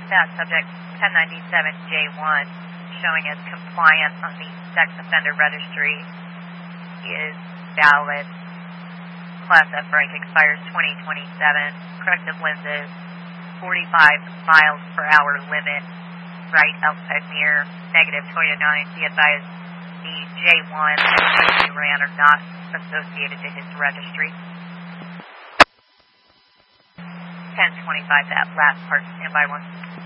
That subject 1097J1 showing as compliant on the sex offender registry is valid. Class F brake expires 2027. Corrective lenses, 45 miles per hour limit. Right outside mirror, negative Toyota 9. Be advised the J1 he ran are not associated to his registry. 1025, that last part, standby one.